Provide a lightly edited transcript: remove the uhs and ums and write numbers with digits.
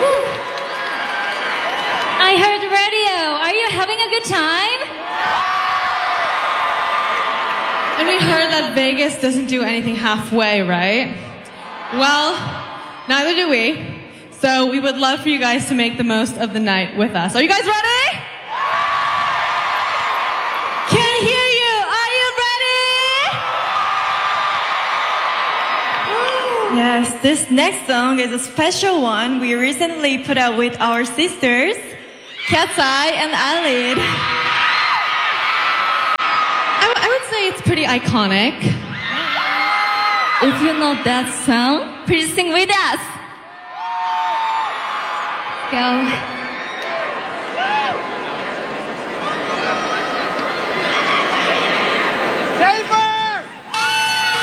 I heard the radio. Are you having a good time? And we heard that Vegas doesn't do anything halfway, right? Well, neither do we. So we would love for you guys to make the most of the night with us. Are you guys ready? Can't hear you. Are you ready? Yes, this next song is a special one we recently put out with our sisters, Cat's Eye and Eyelid. I would say it's pretty iconic. If you know that song, please sing with us. Go.